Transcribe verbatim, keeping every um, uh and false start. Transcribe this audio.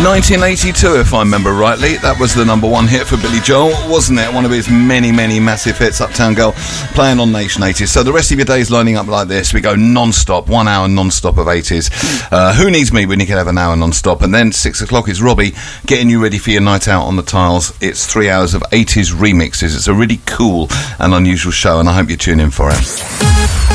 nineteen eighty-two, if I remember rightly. That was the number one hit for Billy Joel, wasn't it? One of his many, many massive hits, Uptown Girl, playing on Nation eighties. So the rest of your day's lining up like this. We go non-stop, one hour non-stop of eighties. Uh, who needs me when you can have an hour non-stop? And then six o'clock is Robbie getting you ready for your night out on the tiles. It's three hours of eighties remixes. It's a really cool and unusual show, and I hope you tune in for it.